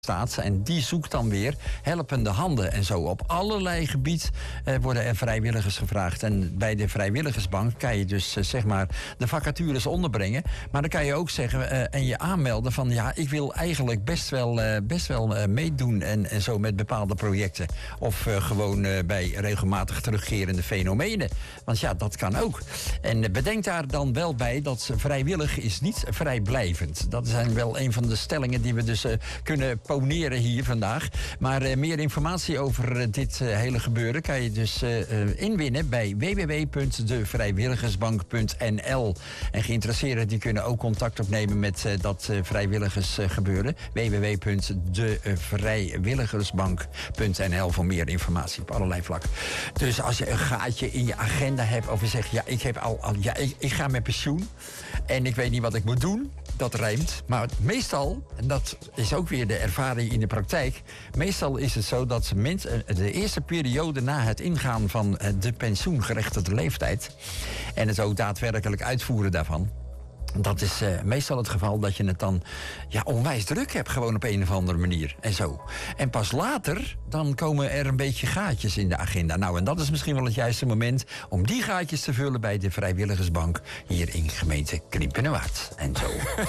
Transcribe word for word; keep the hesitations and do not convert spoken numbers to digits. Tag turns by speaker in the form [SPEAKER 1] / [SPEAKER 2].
[SPEAKER 1] staat. En die zoekt dan weer helpende handen en zo. Op allerlei gebied eh, worden er vrijwilligers gevraagd. En bij de Vrijwilligersbank kan je dus eh, zeg maar de vacatures onderbrengen. Maar dan kan je ook zeggen eh, en je aanmelden van ja, ik wil eigenlijk best wel, eh, best wel eh, meedoen en, en zo met bepaalde projecten. Of uh, gewoon uh, bij regelmatig terugkerende fenomenen. Want ja, dat kan ook. En uh, bedenk daar dan wel bij dat vrijwillig is niet vrijblijvend. Dat zijn wel een van de stellingen die we dus uh, kunnen poneren hier vandaag. Maar uh, meer informatie over uh, dit uh, hele gebeuren kan je dus uh, uh, inwinnen bij w w w punt de vrijwilligersbank punt n l. En geïnteresseerden die kunnen ook contact opnemen met uh, dat uh, vrijwilligersgebeuren. w w w punt de vrijwilligersbank punt n l voor meer informatie op allerlei vlakken. Dus als je een gaatje in je agenda hebt of je zegt ja, ik heb al, al ja, ik, ik ga met pensioen en ik weet niet wat ik moet doen. Dat rijmt. Maar meestal, en dat is ook weer de ervaring in de praktijk, meestal is het zo dat mensen de eerste periode na het ingaan van de pensioengerechtigde leeftijd en het ook daadwerkelijk uitvoeren daarvan, dat is uh, meestal het geval dat je het dan ja, onwijs druk hebt, gewoon op een of andere manier. En zo. En pas later, dan komen er een beetje gaatjes in de agenda. Nou, en dat is misschien wel het juiste moment om die gaatjes te vullen bij de Vrijwilligersbank hier in gemeente Krimpenerwaard. En zo.